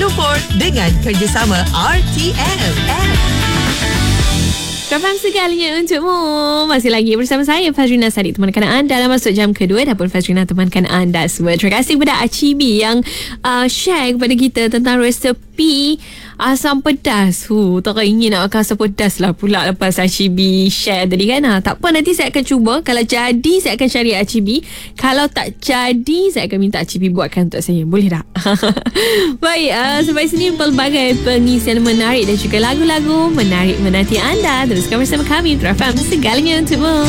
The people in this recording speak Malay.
Kuala Lumpur dengan kerjasama RTM. Faham segalanya untukmu. Masih lagi bersama saya Fazrina Sadiq, temankan anda dalam masuk jam kedua. Dapur Fazrina temankan anda semua. Terima kasih kepada Acibi yang share kepada kita tentang resepi asam pedas. Tak ingin nak makan asam pedas lah pula lepas Acibi share tadi kan. Tak apa, nanti saya akan cuba. Kalau jadi saya akan cari Acibi. Kalau tak jadi saya akan minta Acibi buatkan untuk saya. Boleh tak? Baik, sampai sini pelbagai pengisian menarik dan juga lagu-lagu menarik menanti anda. Teruskan bersama kami, Trafam segalanya untukmu.